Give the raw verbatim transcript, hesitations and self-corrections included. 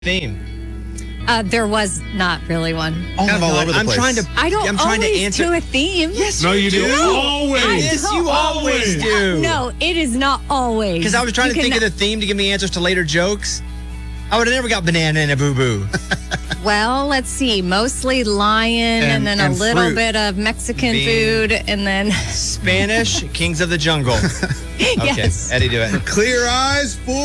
theme. Uh, there was not really one. Oh Kind of my all God. over the I'm place. trying to. I don't I'm trying always to answer. do a theme. Yes, No, you do. I Always. Yes, don't you always always. do. No, it is not always. Because I was trying You to think can- of the theme to give me answers to later jokes. I would have never got banana and a boo boo. Well, let's see. Mostly lion, and, And- then and a little fruit. bit of Mexican Bean. food, and then Spanish, Kings of the Jungle. Okay, yes. Eddie, do it. Clear eyes, full